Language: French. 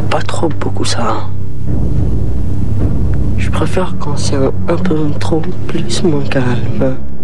pas trop beaucoup ça. Je préfère quand c'est un peu trop plus moins calme.